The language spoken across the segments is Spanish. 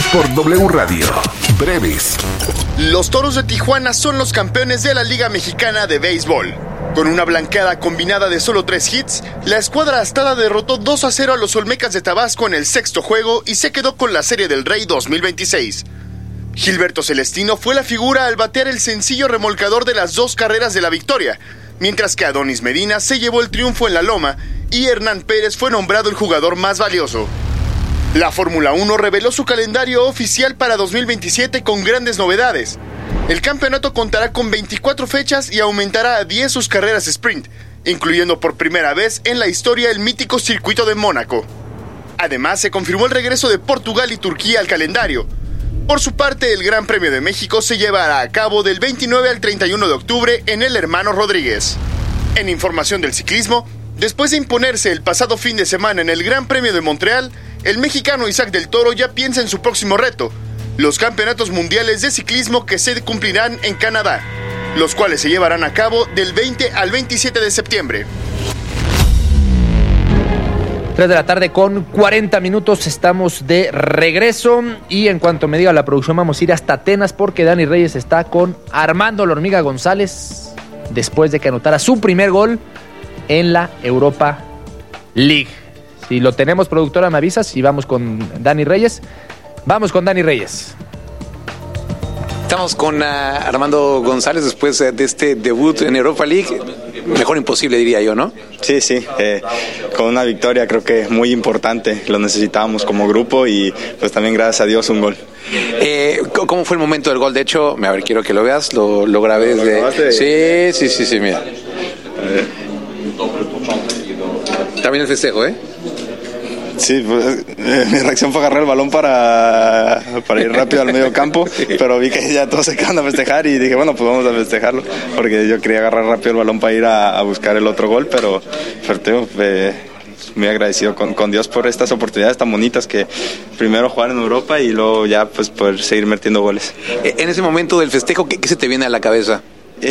por W Radio. Breves. Los Toros de Tijuana son los campeones de la Liga Mexicana de Béisbol. Con una blanqueada combinada de solo 3 hits, la escuadra astada derrotó 2-0 a los Olmecas de Tabasco en el sexto juego y se quedó con la Serie del Rey 2026. Gilberto Celestino fue la figura al batear el sencillo remolcador de las 2 carreras de la victoria, mientras que Adonis Medina se llevó el triunfo en la loma y Hernán Pérez fue nombrado el jugador más valioso. La Fórmula 1 reveló su calendario oficial para 2027 con grandes novedades. El campeonato contará con 24 fechas y aumentará a 10 sus carreras sprint, incluyendo por primera vez en la historia el mítico circuito de Mónaco. Además, se confirmó el regreso de Portugal y Turquía al calendario. Por su parte, el Gran Premio de México se llevará a cabo del 29 al 31 de octubre en el Hermano Rodríguez. En información del ciclismo, después de imponerse el pasado fin de semana en el Gran Premio de Montreal, el mexicano Isaac del Toro ya piensa en su próximo reto, los campeonatos mundiales de ciclismo que se cumplirán en Canadá, los cuales se llevarán a cabo del 20 al 27 de septiembre. 3 de la tarde con 40 minutos, estamos de regreso y en cuanto me diga la producción vamos a ir hasta Atenas porque Dani Reyes está con Armando La Hormiga González después de que anotara su primer gol en la Europa League. Si lo tenemos, productora, me avisas y vamos con Dani Reyes. Vamos con Dani Reyes. Estamos con Armando González después de este debut en Europa League. Mejor imposible, diría yo, ¿no? Sí, con una victoria creo que muy importante. Lo necesitábamos como grupo y pues también gracias a Dios un gol. ¿Cómo fue el momento del gol? De hecho, a ver, quiero que lo veas. Lo grabé desde... Sí, mira. También el festejo, ¿eh? Sí, pues, mi reacción fue agarrar el balón para ir rápido al medio campo, pero vi que ya todos se quedan a festejar y dije, bueno, pues vamos a festejarlo, porque yo quería agarrar rápido el balón para ir a buscar el otro gol, pero muy agradecido con Dios por estas oportunidades tan bonitas, que primero jugar en Europa y luego ya pues poder seguir metiendo goles. En ese momento del festejo, ¿qué se te viene a la cabeza?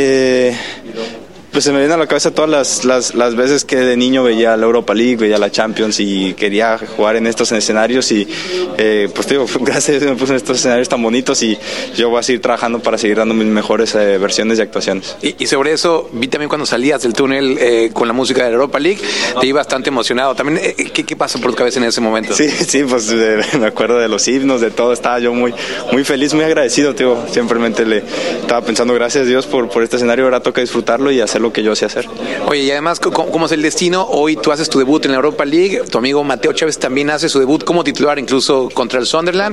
Pues se me viene a la cabeza todas las veces que de niño veía la Europa League, veía la Champions y quería jugar en estos escenarios y pues te digo, gracias a Dios me puse en estos escenarios tan bonitos y yo voy a seguir trabajando para seguir dando mis mejores versiones y actuaciones. Y sobre eso, vi también cuando salías del túnel con la música de la Europa League, te vi bastante emocionado. También, ¿qué pasó por tu cabeza en ese momento? Sí, pues me acuerdo de los himnos, de todo, estaba yo muy feliz, muy agradecido, tío. Simplemente le estaba pensando, gracias a Dios por este escenario, ahora toca disfrutarlo y hacer lo que yo sé hacer. Oye, y además, ¿cómo es el destino? Hoy tú haces tu debut en la Europa League, tu amigo Mateo Chávez también hace su debut como titular, incluso contra el Sunderland.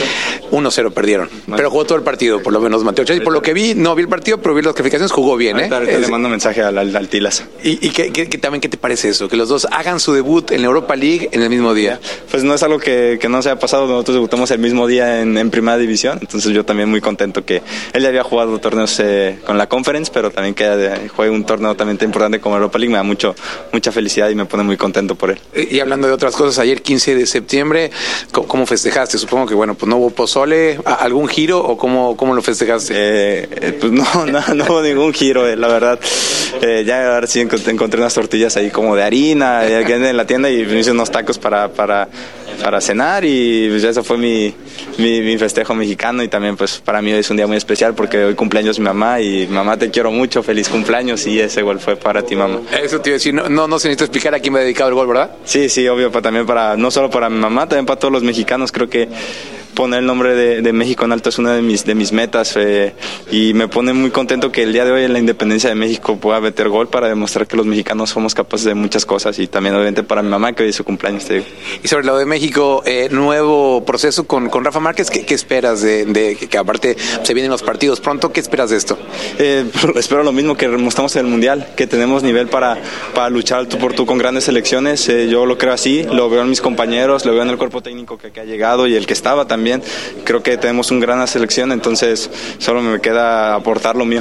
1-0 perdieron, pero jugó todo el partido, por lo menos Mateo Chávez. Por lo que vi, no vi el partido, pero vi las calificaciones, jugó bien, ¿eh? Ahorita le mando mensaje al Tilas. ¿Y qué también qué te parece eso? Que los dos hagan su debut en la Europa League en el mismo día. Pues no es algo que no se haya pasado, nosotros debutamos el mismo día en Primera División, entonces yo también muy contento que él ya había jugado torneos con la Conference, pero también que juegue un torneo también tan importante como Europa League, me da mucha felicidad y me pone muy contento por él. Y hablando de otras cosas, ayer 15 de septiembre, ¿cómo festejaste? Supongo que pues no hubo pozole, ¿algún giro o cómo lo festejaste? Pues no hubo ningún giro, la verdad. Ya ahora sí encontré unas tortillas ahí como de harina en la tienda y me hice unos tacos para cenar y pues eso fue mi festejo mexicano y también pues para mí hoy es un día muy especial porque hoy cumpleaños mi mamá y mamá te quiero mucho, feliz cumpleaños y ese gol fue para ti, mamá. Eso te iba a decir, no se necesita explicar a quién me ha dedicado el gol, ¿verdad? Sí, obvio, también no solo para mi mamá, también para todos los mexicanos. Creo que poner el nombre de México en alto es una de mis metas y me pone muy contento que el día de hoy en la independencia de México pueda meter gol para demostrar que los mexicanos somos capaces de muchas cosas y también obviamente para mi mamá que hoy es su cumpleaños, te digo. Y sobre lo de México, nuevo proceso con Rafa Márquez, ¿qué esperas de que aparte se vienen los partidos pronto? ¿Qué esperas de esto? Espero lo mismo que mostramos en el Mundial, que tenemos nivel para luchar al tú por tú con grandes selecciones. Yo lo creo así, lo veo en mis compañeros, lo veo en el cuerpo técnico que ha llegado y el que estaba también. Creo que tenemos una gran selección, entonces solo me queda aportar lo mío.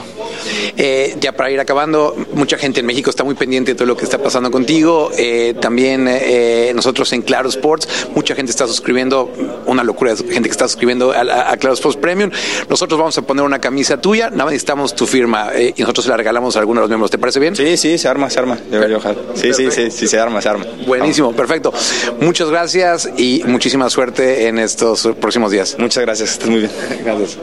Ya para ir acabando, mucha gente en México está muy pendiente de todo lo que está pasando contigo. También nosotros en Claro Sports, mucha gente está suscribiendo, una locura de gente que está suscribiendo a Claro Sports Premium. Nosotros vamos a poner una camisa tuya, nada más necesitamos tu firma y nosotros se la regalamos a algunos de los miembros. ¿Te parece bien? Sí, se arma. Debería ojalá. Sí, se arma. Buenísimo, perfecto. Muchas gracias y muchísima suerte en estos próximos próximos días. Muchas gracias, estás muy bien. Gracias.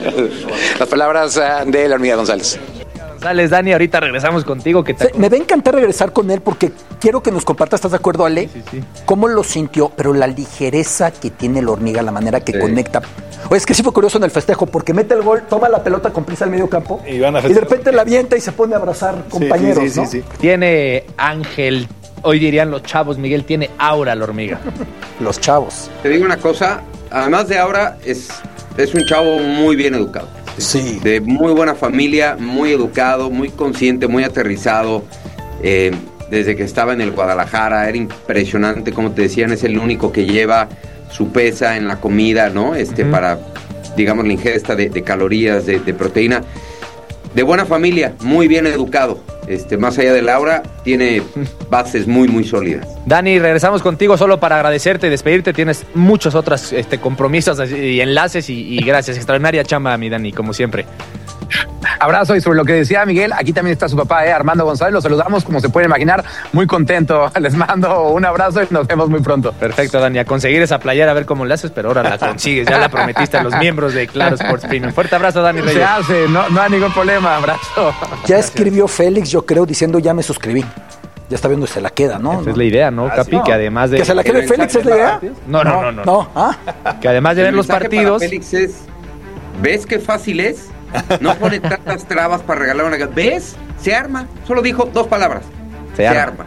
Las palabras de la hormiga González. González, Dani, ahorita regresamos contigo. Me va a encantar regresar con él porque quiero que nos comparta, ¿estás de acuerdo, Ale? Sí. Cómo lo sintió, pero la ligereza que tiene la hormiga, la manera que conecta. Oye, es que sí fue curioso en el festejo porque mete el gol, toma la pelota con prisa al medio campo y de repente la avienta y se pone a abrazar compañeros, ¿no? Sí. Tiene Ángel, hoy dirían los chavos, Miguel, tiene aura la hormiga. Los chavos. Te digo una cosa, además de aura, es un chavo muy bien educado. Sí. De muy buena familia, muy educado, muy consciente, muy aterrizado. Desde que estaba en el Guadalajara, era impresionante, como te decían, es el único que lleva su pesa en la comida, ¿no? Para, digamos, la ingesta de calorías, de proteína. De buena familia, muy bien educado. Más allá de Laura, tiene bases muy, muy sólidas. Dani, regresamos contigo solo para agradecerte y despedirte. Tienes muchos otros compromisos y enlaces y gracias. Extraordinaria chamba, mi Dani, como siempre. Abrazo, y sobre lo que decía Miguel, aquí también está su papá, Armando González, lo saludamos, como se pueden imaginar, muy contento. Les mando un abrazo y nos vemos muy pronto. Perfecto, Dani, a conseguir esa playera, a ver cómo la haces, pero ahora la consigues, ya la prometiste a los miembros de Claro Sports Premium. Fuerte abrazo, Dani Reyes. Se hace, no hay ningún problema, abrazo. Ya escribió Félix, yo creo, diciendo ya me suscribí. Ya está viendo, se la queda, ¿no? Esa es la idea, ¿no, Capi? No. Que además de... ¿Que se la quede Félix es la idea? No. Que además de ver los partidos... Félix es, ¿ves qué fácil es? No pone tantas trabas para regalar una... ¿Ves? Se arma. Solo dijo 2 palabras. Se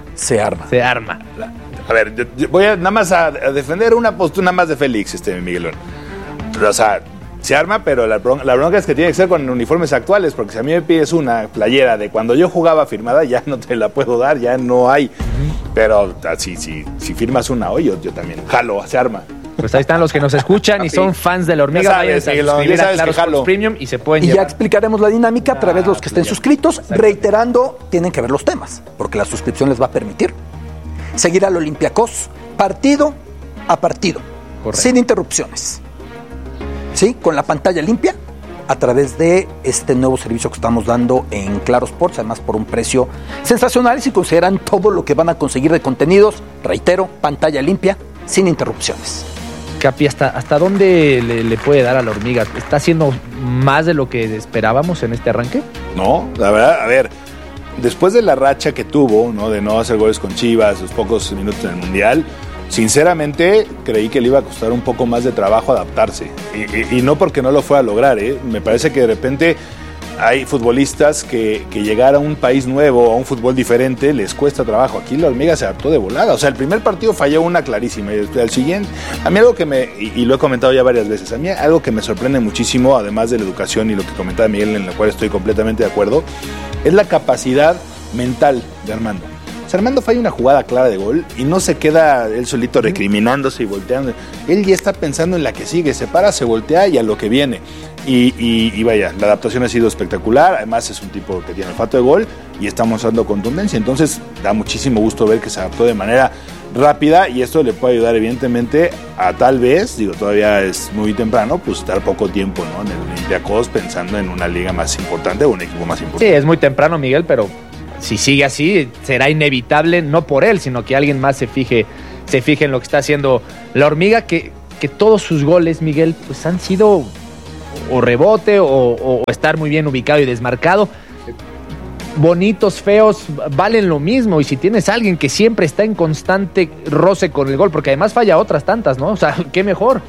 arma. A ver, yo voy nada más a defender una postura más de Félix, Miguelón. O sea, se arma, pero la bronca es que tiene que ser con uniformes actuales, porque si a mí me pides una playera de cuando yo jugaba firmada, ya no te la puedo dar, ya no hay. Pero si firmas una hoy, yo también jalo, se arma. Pues ahí están los que nos escuchan y son fans de la hormiga. Vayan a suscribir a Claro Sports Premium y se pueden llevar. Ya explicaremos la dinámica a través de los que estén suscritos. Reiterando, tienen que ver los temas, porque la suscripción les va a permitir seguir al Olympiacos partido a partido. Correcto. Sin interrupciones. ¿Sí? Con la pantalla limpia a través de este nuevo servicio que estamos dando en Claro Sports, además por un precio sensacional. Y si consideran todo lo que van a conseguir de contenidos, reitero, pantalla limpia, sin interrupciones. Capi, ¿hasta dónde le puede dar a la hormiga? ¿Está haciendo más de lo que esperábamos en este arranque? No, la verdad, a ver, después de la racha que tuvo, ¿no? De no hacer goles con Chivas, los pocos minutos en el Mundial, sinceramente creí que le iba a costar un poco más de trabajo adaptarse. Y no porque no lo fuera a lograr, ¿eh? Me parece que de repente hay futbolistas que llegar a un país nuevo, a un fútbol diferente, les cuesta trabajo. Aquí la hormiga se adaptó de volada. O sea, el primer partido falló una clarísima. Y al siguiente, a mí algo que y lo he comentado ya varias veces, a mí algo que me sorprende muchísimo, además de la educación y lo que comentaba Miguel, en la cual estoy completamente de acuerdo, es la capacidad mental de Armando. O sea, Armando falla una jugada clara de gol y no se queda él solito recriminándose y volteando. Él ya está pensando en la que sigue, se para, se voltea y a lo que viene. Y vaya, la adaptación ha sido espectacular. Además es un tipo que tiene olfato de gol y está mostrando contundencia. Entonces da muchísimo gusto ver que se adaptó de manera rápida y esto le puede ayudar evidentemente a tal vez, todavía es muy temprano, pues estar poco tiempo, ¿no? En el Olympiacos pensando en una liga más importante o un equipo más importante. Sí, es muy temprano, Miguel, pero si sigue así será inevitable, no por él, sino que alguien más se fije en lo que está haciendo la hormiga, que todos sus goles, Miguel, pues han sido o rebote o estar muy bien ubicado y desmarcado. Bonitos, feos, valen lo mismo. Y si tienes a alguien que siempre está en constante roce con el gol, porque además falla otras tantas, ¿no? O sea, qué mejor.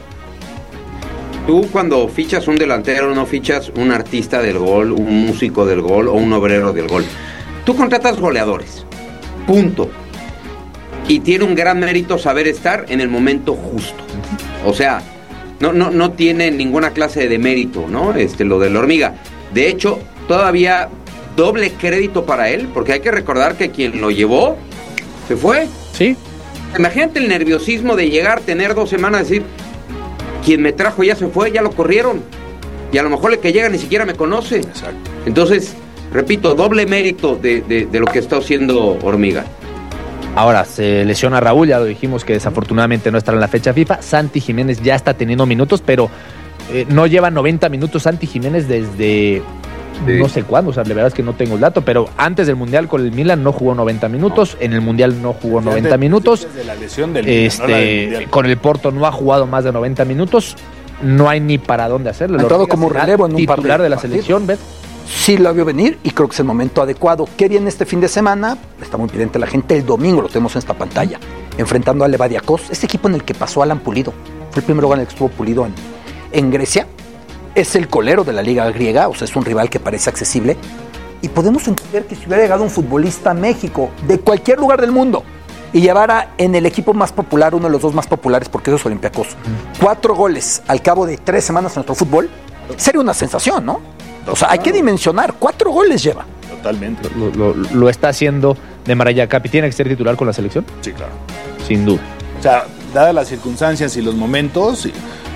Tú cuando fichas un delantero no fichas un artista del gol, un músico del gol o un obrero del gol. Tú contratas goleadores, punto. Y tiene un gran mérito saber estar en el momento justo. O sea, no tiene ninguna clase de mérito, ¿no? Lo de la hormiga. De hecho, todavía doble crédito para él, porque hay que recordar que quien lo llevó se fue. Sí. Imagínate el nerviosismo de llegar, tener 2 semanas, decir, quien me trajo ya se fue, ya lo corrieron. Y a lo mejor el que llega ni siquiera me conoce. Exacto. Entonces, repito, doble mérito de lo que está haciendo Hormiga. Ahora se lesiona Raúl, ya lo dijimos que desafortunadamente no estará en la fecha FIFA. Santi Jiménez ya está teniendo minutos, pero no lleva 90 minutos Santi Jiménez desde no sé cuándo. O sea, la verdad es que no tengo el dato, pero antes del Mundial con el Milan no jugó 90 minutos, en el Mundial no jugó 90 minutos. Desde la lesión del Milan, con el Porto no ha jugado más de 90 minutos. no hay ni para dónde hacerlo. Ha entrado como relevo en un par de titular de la partidos. selección, ¿ves? Sí lo vio venir y creo que es el momento adecuado. ¿Qué viene este fin de semana? Está muy pendiente la gente. El domingo lo tenemos en esta pantalla, enfrentando a Levadiakos, este equipo en el que pasó Alan Pulido. Fue el primer lugar en el que estuvo Pulido en Grecia. Es el colero de la liga griega, o sea, es un rival que parece accesible. Y podemos entender que si hubiera llegado un futbolista a México, de cualquier lugar del mundo, y llevara en el equipo más popular, uno de los dos más populares, porque eso es Olympiacos, 4 goles al cabo de 3 semanas en nuestro fútbol, sería una sensación, ¿no? O sea, hay que dimensionar, 4 goles lleva. Totalmente. Lo está haciendo de maravilla. Capi, ¿tiene que ser titular con la selección? Sí, claro. Sin duda. O sea, dadas las circunstancias y los momentos,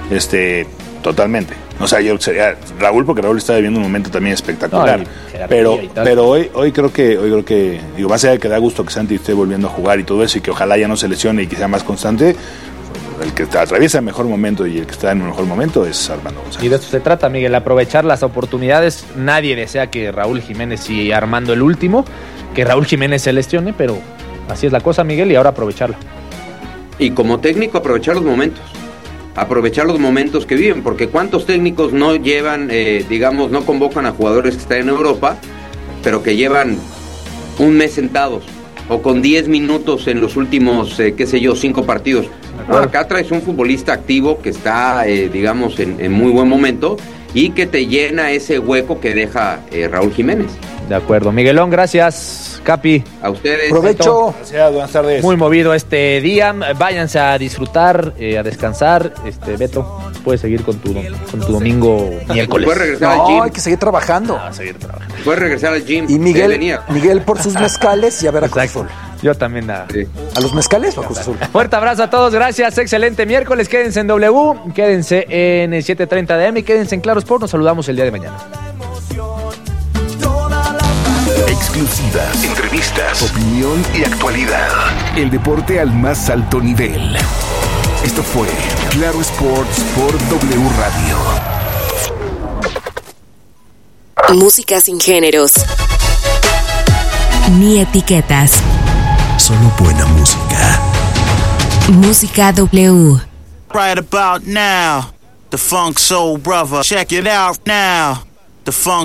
totalmente. O sea, yo sería Raúl, porque Raúl está viviendo un momento también espectacular. Pero hoy creo que digo, más allá de que da gusto que Santi esté volviendo a jugar y todo eso, y que ojalá ya no se lesione y que sea más constante, el que atraviesa el mejor momento y el que está en el mejor momento es Armando González. Y de eso se trata, Miguel, aprovechar las oportunidades. Nadie desea que Raúl Jiménez y Armando el último, que Raúl Jiménez se lesione, pero así es la cosa, Miguel, y ahora aprovecharla. Y como técnico, aprovechar los momentos. Aprovechar los momentos que viven, porque cuántos técnicos no llevan, no convocan a jugadores que están en Europa, pero que llevan un mes sentados, o con 10 minutos en los últimos, 5 partidos. No, acá traes un futbolista activo que está, en muy buen momento y que te llena ese hueco que deja Raúl Jiménez. De acuerdo. Miguelón, gracias. Capi. A ustedes. Provecho. Gracias, buenas tardes. Muy movido este día. Váyanse a disfrutar, a descansar. Beto, puedes seguir con tu domingo miércoles. Puedes regresar al gym. Hay que seguir trabajando. Puedes regresar al gym. Y Miguel por sus mezcales y a ver a Cruz Azul. Yo también. Sí. ¿A los mezcales o a Cruz Azul? Fuerte abrazo a todos, gracias, excelente miércoles. Quédense en W, quédense en el 7:30 de AM y quédense en Claro Sport. Nos saludamos el día de mañana. Exclusivas, entrevistas, opinión y actualidad. El deporte al más alto nivel. Esto fue Claro Sports por W Radio. Música sin géneros ni etiquetas. Solo buena música. Música W. Right about now, the Funk Soul Brother. Check it out now. The Funk